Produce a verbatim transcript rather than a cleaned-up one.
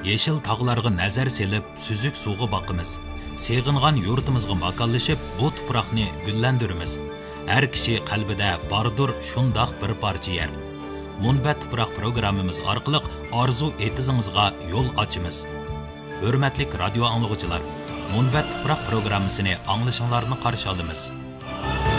Yeşil tağlarga nazar selip, süzük suğu bakımız. Seğingan yurtimizga makallaşıp, bu tuproqni gullandirimiz. Her kişi qalbida bardur şundaq bir parça yer. Munbat tuproq programmamiz orqali arzu etizingizga yo'l ochamiz. Hurmatli radio anglovchilar, Munbat tuproq programmasini anglashinglarni qarshi olamiz.